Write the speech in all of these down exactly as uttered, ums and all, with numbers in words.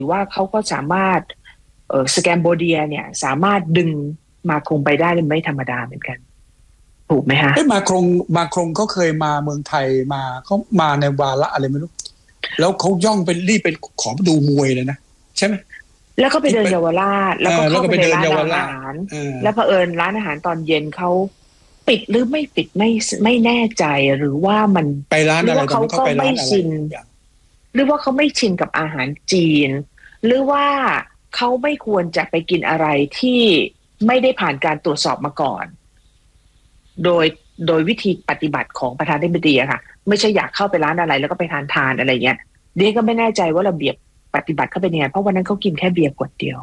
ว่าเขาก็สามารถเอ่อสแกมโบเดียเนี่ยสามารถดึงมาครงไปได้ไม่ธรรมดาเหมือนกันถูกไหมฮะเอ้มาครงมาครงเขาเคยมาเมืองไทยมาเขามาในวาระอะไรไม่รู้แล้วเขาย่องเป็นรีบเป็นขอดูมวยเลยนะใช่ไหมแล้วก็ไปเดินเยาวราชแล้วก็เข้าไปในร้านอาหารแล้วเผอิญร้านอาหารตอนเย็นเขาปิดหรือไม่ปิดไม่ไม่แน่ใจหรือว่ามันไปร้านอะไรเขาก็ไม่ชินหรือว่าเขาไม่ชินกับอาหารจีนหรือว่าเขาไม่ควรจะไปกินอะไรที่ไม่ได้ผ่านการตรวจสอบมาก่อนโดยโดยวิธีปฏิบัติของประธานาธิบดีอะค่ะไม่ใช่อยากเข้าไปร้านอะไรแล้วก็ไปทานทานอะไรเงี้ยเดี๋ยวก็ไม่แน่ใจว่าระเบียบปฏิบัติเขาเป็นยังไงเพราะวันนั้นเขากินแค่เบียร์ขวดเดียว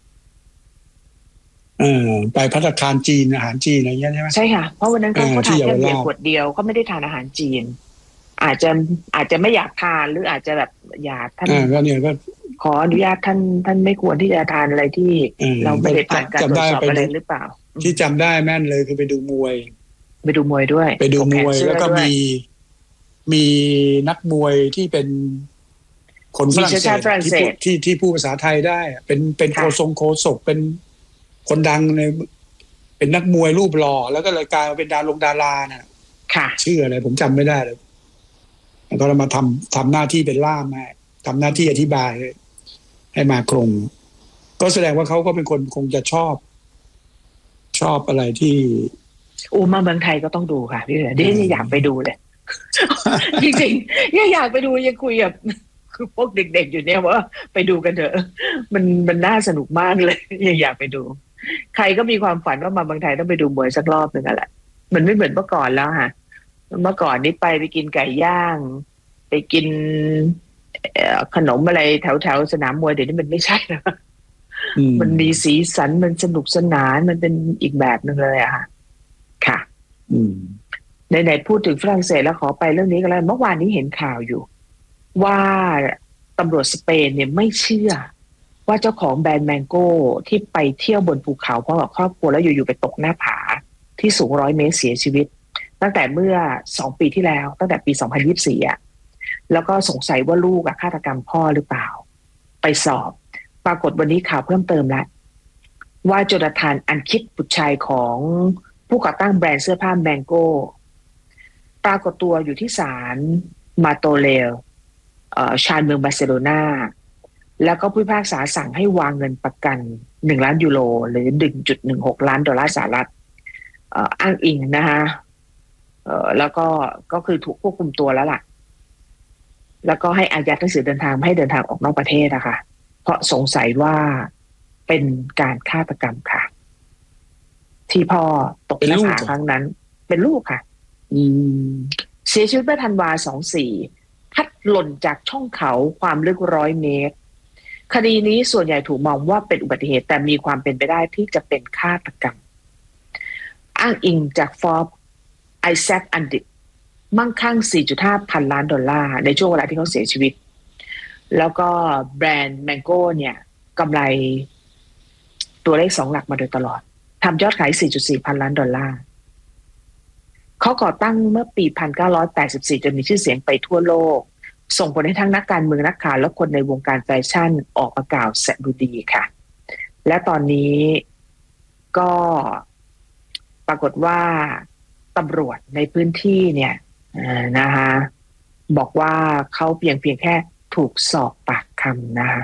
เออไปภัตตาคารจีนอาหารจีนอะไรเงี้ยใช่ไหมใช่ค่ะเพราะวันนั้นเขาเขาทานแค่เบียร์ขวดเดียวเขาไม่ได้ทานอาหารจีนอาจจะอาจจะไม่อยากทานหรืออาจจะแบบอยากท่านก็เนี่ยก็ขออนุญาตท่านท่านไม่ควรที่จะทานอะไรที่เราไม่ได้ผ่านการตรวจสอบอะไรหรือเปล่าที่จำได้แม่นเลยคือไปดูมวยไปดูมวยด้วยไปดูมวยแล้วก็มีมีนักมวยที่เป็นคนฝรั่งเศสที่ที่ที่พูดภาษาไทยได้เป็นเป็นโคทรงโคศกเป็นคนดังในเป็นนักมวยรูปหล่อแล้วก็เลยกลายมาเป็นดารงดาราน่ะค่ะชื่ออะไรผมจำไม่ได้เลยแล้วก็มาทำทำหน้าที่เป็นล่ามให้ทำหน้าที่อธิบายให้มาครงก็แสดงว่าเขาก็เป็นคนคงจะชอบชอบอะไรที่อูมาเมืองไทยก็ต้องดูค่ะพี่เหลือดิฉันอยากไปดูเลยจริงๆยังอยากไปดูยังคุยกับคือพวกเด็กๆอยู่เนี่ยว่าไปดูกันเถอะมันมันน่าสนุกมากเลยยังอยากไปดูใครก็มีความฝันว่ามาเมืองไทยต้องไปดูมวยสักรอบหนึ่งแหละมันไม่เหมือนเมื่อก่อนแล้วค่ะเมื่อก่อนนี้ไปไปกินไก่ย่างไปกินขนมอะไรแถวแถวสนามมวยเดี๋ยวนี้มันไม่ใช่แล้วมันมีสีสันมันสนุกสนานมันเป็นอีกแบบนึงเลยอะค่ะค่ะไหนๆพูดถึงฝรั่งเศสแล้วขอไปเรื่องนี้กันแล้วเมื่อวานนี้เห็นข่าวอยู่ว่าตำรวจสเปนเนี่ยไม่เชื่อว่าเจ้าของแบรนด์แมงโก้ที่ไปเที่ยวบนภูเขาพร้อมกับครอบครัวแล้วอยู่ๆไปตกหน้าผาที่สูงร้อยเมตรเสียชีวิตตั้งแต่เมื่อสองปีที่แล้วตั้งแต่ปีสองพันยี่สิบสี่อ่ะแล้วก็สงสัยว่าลูกอะฆาตกรรมพ่อหรือเปล่าไปสอบปรากฏวันนี้ข่าวเพิ่มเติมแล้วว่าโจนาธานอันคิดบุตรชายของผู้ก่อตั้งแบรนด์เสื้อผ้าแมงโก้ปรากฏตัวอยู่ที่ศาลมาโตเลลชานเมืองบาร์เซโลนาแล้วก็ผู้พิพากษาสั่งให้วางเงินประกันหนึ่งล้านยูโรหรือ หนึ่งจุดหนึ่งหก ล้านดอลลาร์สหรัฐอ้างอิงนะคะแล้วก็ก็คือถูกควบคุมตัวแล้วล่ะแล้วก็ให้อายัดหนังสือเดินทางไม่ให้เดินทางออกนอกประเทศนะคะเพราะสงสัยว่าเป็นการฆาตกรรมค่ะที่พ่อตกหน้าผาครั้งนั้นเป็นลูกค่ะเสียชีวิตเมื่อธันวาสองสี่พัดหล่นจากช่องเขาความลึกร้อยเมตรคดีนี้ส่วนใหญ่ถูกมองว่าเป็นอุบัติเหตุแต่มีความเป็นไปได้ที่จะเป็นฆาตกรรมอ้างอิงจากฟอร์บไอแซคอันดิตมั่งคั่ง สี่จุดห้า พันล้านดอลลาร์ในช่วงเวลาที่เขาเสียชีวิตแล้วก็แบรนด์แมงโก้เนี่ยกำไรตัวเลขสองหลักมาโดยตลอดทำยอดขาย สี่จุดสี่ พันล้านดอลลาร์เขาก่อตั้งเมื่อปีหนึ่งพันเก้าร้อยแปดสิบสี่จนมีชื่อเสียงไปทั่วโลกส่งผลให้ทั้งนักการเมืองนักข่าวและคนในวงการแฟชั่นออกมากล่าวแสดงดีค่ะและตอนนี้ก็ปรากฏว่าตำรวจในพื้นที่เนี่ยนะคะบอกว่าเขาเพียงเพียงแค่ถูกสอบปากคำนะคะ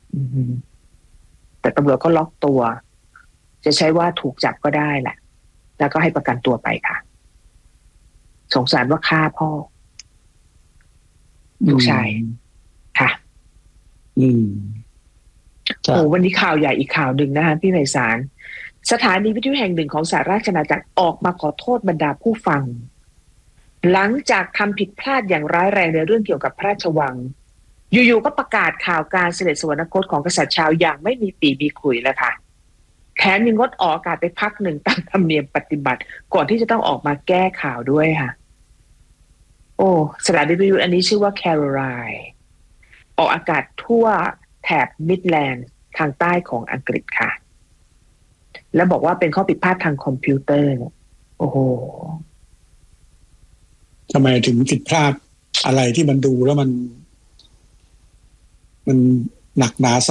แต่ตำรวจก็ล็อกตัวจะใช้ว่าถูกจับก็ได้แหละแล้วก็ให้ประกันตัวไปค่ะสงสารว่าฆ่าพ่อลูกชายค่ะอืมโอ้วันนี้ข่าวใหญ่อีกข่าวหนึ่งนะคะพี่ไพศาลสถานีวิทยุแห่งหนึ่งของสหราชอาณาจักรออกมาขอโทษบรรดาผู้ฟังหลังจากทำผิดพลาดอย่างร้ายแรงในเรื่องเกี่ยวกับพระราชวังอยู่ๆก็ประกาศข่าวการเสด็จสวรรคตของกษัตริย์ชาวอย่างไม่มีปีมีขุยแล้วค่ะแถมยังงดออกอากาศไปพักหนึ่งตามธรรมเนียมปฏิบัติก่อนที่จะต้องออกมาแก้ข่าวด้วยค่ะโอ้สถานีวิทยุอันนี้ชื่อว่าแคโรไลน์ออกอากาศทั่วแถบมิดแลนด์ทางใต้ของอังกฤษค่ะแล้วบอกว่าเป็นข้อผิดพลาดทางคอมพิวเตอร์โอ้โหทำไมถึงผิดพลาดอะไรที่มันดูแล้วมันมันหนักหนา